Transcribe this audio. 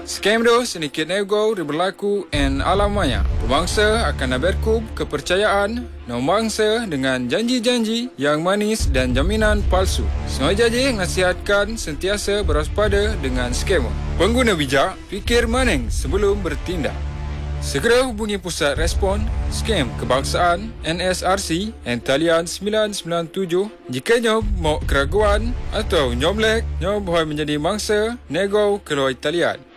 Scam tu sedikit nego berlaku in alam maya. Pemangsa akan berkub kepercayaan nombangsa dengan janji-janji yang manis dan jaminan palsu. Sengaja je nasihatkan sentiasa berwaspada dengan scammer. Pengguna bijak, fikir maning sebelum bertindak. Segera hubungi Pusat Respon Scam Kebangsaan NSRC talian 997 jika nyob mau keraguan atau nyob lek nyob boleh menjadi mangsa nego keluar talian.